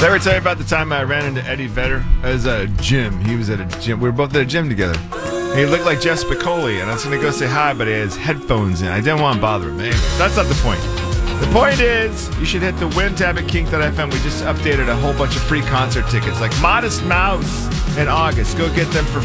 I ever tell you about the time I ran into Eddie Vedder? It was a gym. He was at a gym. We were both at a gym together. He looked like Jess Spicoli, and I was going to go say hi, but he has headphones in. I didn't want to bother him. That's not the point. The point is, you should hit the Win tab at Kink.fm. We just updated a whole bunch of free concert tickets, like Modest Mouse in August. Go get them for